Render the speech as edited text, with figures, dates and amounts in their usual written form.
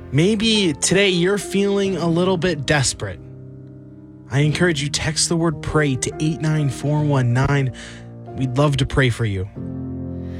Maybe today you're feeling a little bit desperate. I encourage you, text the word pray to 89419. We'd love to pray for you.